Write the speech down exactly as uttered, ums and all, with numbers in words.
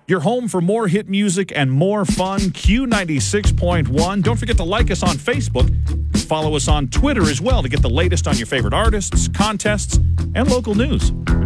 Your home for more hit music and more fun, Q ninety-six point one. Don't forget to like us on Facebook. Follow us on Twitter as well to get the latest on your favorite artists, contests, and local news.